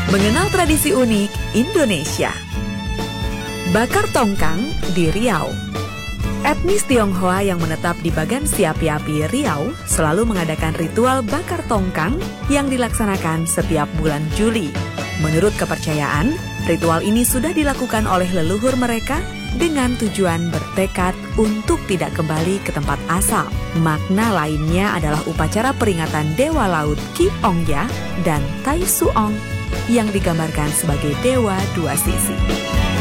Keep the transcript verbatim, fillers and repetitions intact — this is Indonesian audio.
Mengenal tradisi unik Indonesia. Bakar tongkang di Riau. Etnis Tionghoa yang menetap di Bagan Siapi-api, Riau selalu mengadakan ritual bakar tongkang yang dilaksanakan setiap bulan Juli. Menurut kepercayaan, ritual ini sudah dilakukan oleh leluhur mereka dengan tujuan bertekad untuk tidak kembali ke tempat asal. Makna lainnya adalah upacara peringatan Dewa Laut Ki Ongya dan Tai Suong yang digambarkan sebagai dewa dua sisi.